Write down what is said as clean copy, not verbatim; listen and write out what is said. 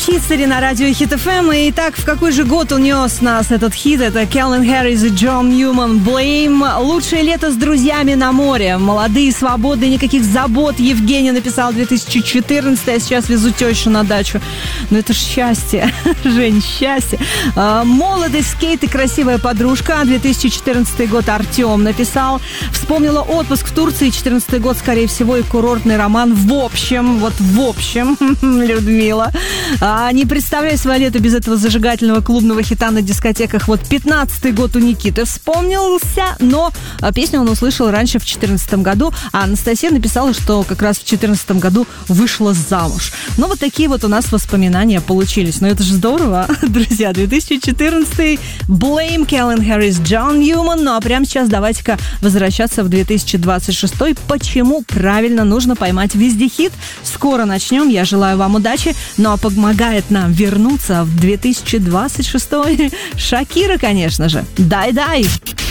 Хит-стари на радио Хит ФМ. Итак, в какой же год унес нас этот хит? Это Кэлвин Харрис и Джон Ньюман «Blame». Лучшее лето с друзьями на море. Молодые, свободные, никаких забот. Евгений написал 2014, а сейчас везу тещу на дачу. Ну это ж счастье, Жень, счастье. Молодость, скейт и красивая подружка. 2014 год Артем написал. Вспомнила отпуск в Турции. 2014 год, скорее всего, и курортный роман. В общем, Людмила. Не представляю свое лето без этого зажигательного клубного хита на дискотеках. 15-й год у Никиты вспомнился, но песню он услышал раньше, в 2014 году, а Анастасия написала, что как раз в 2014 году вышла замуж. Ну, такие у нас воспоминания получились. Но это же здорово, друзья. 2014 Blame, Кэлвин Харрис, Джон Ньюман. Ну, а прямо сейчас давайте-ка возвращаться в 2026. Почему правильно нужно поймать везде хит? Скоро начнем. Я желаю вам удачи. Ну, а помогает нам вернуться в 2026 Шакира, конечно же. Дай-дай!